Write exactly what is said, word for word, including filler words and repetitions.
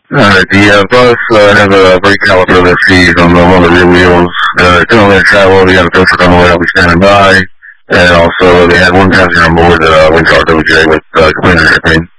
Uh, the uh, bus uh, has a brake caliper that sees on the, one of the rear wheels. Uh, currently in travel, we got a tow truck on the way. I'll be standing by. And also, they had one passenger on board, uh, Wind Car W J with uh, complaint and shipping.